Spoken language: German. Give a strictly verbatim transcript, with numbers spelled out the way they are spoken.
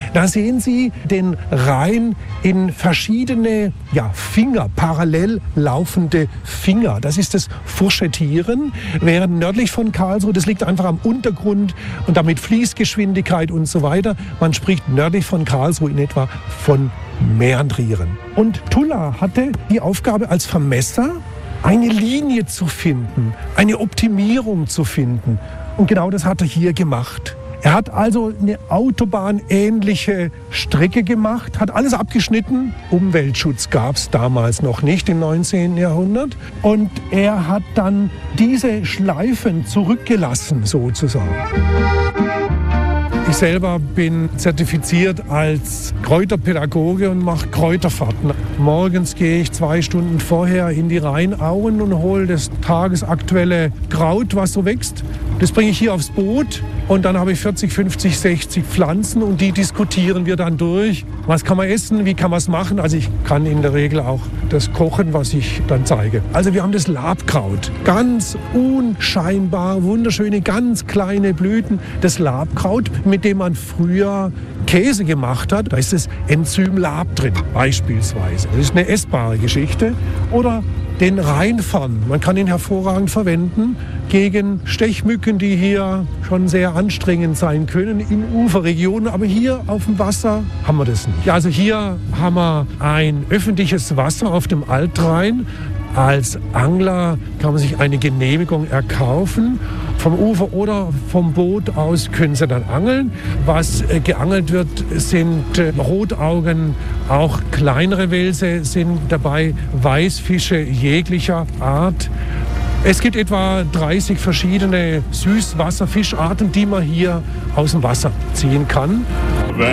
Da sehen Sie den Rhein in verschiedene ja, Finger, parallel laufende Finger. Das ist das Fourchettieren, während nördlich von Karlsruhe, das liegt einfach am Untergrund und damit Fließgeschwindigkeit und so weiter. Man spricht nördlich von Karlsruhe in etwa von Mäandrieren. Und Tulla hatte die Aufgabe als Vermesser, eine Linie zu finden, eine Optimierung zu finden. Und genau das hat er hier gemacht. Er hat also eine autobahnähnliche Strecke gemacht, hat alles abgeschnitten. Umweltschutz gab es damals noch nicht im neunzehnten Jahrhundert. Und er hat dann diese Schleifen zurückgelassen, sozusagen. Ich selber bin zertifiziert als Kräuterpädagoge und mache Kräuterfahrten. Morgens gehe ich zwei Stunden vorher in die Rheinauen und hole das tagesaktuelle Kraut, was so wächst. Das bringe ich hier aufs Boot und dann habe ich vierzig, fünfzig, sechzig Pflanzen und die diskutieren wir dann durch. Was kann man essen, wie kann man es machen? Also ich kann in der Regel auch das kochen, was ich dann zeige. Also wir haben das Labkraut. Ganz unscheinbar, wunderschöne, ganz kleine Blüten. Das Labkraut, mit dem man früher Käse gemacht hat. Da ist das Enzym Lab drin, beispielsweise. Das ist eine essbare Geschichte. Oder den Rheinfarn. Man kann ihn hervorragend verwenden gegen Stechmücken, die hier schon sehr anstrengend sein können in Uferregionen. Aber hier auf dem Wasser haben wir das nicht. Ja, also hier haben wir ein öffentliches Wasser auf dem Altrhein. Als Angler kann man sich eine Genehmigung erkaufen. Vom Ufer oder vom Boot aus können Sie dann angeln. Was äh, geangelt wird, sind äh, Rotaugen, auch kleinere Welse sind dabei, Weißfische jeglicher Art. Es gibt etwa dreißig verschiedene Süßwasserfischarten, die man hier aus dem Wasser ziehen kann.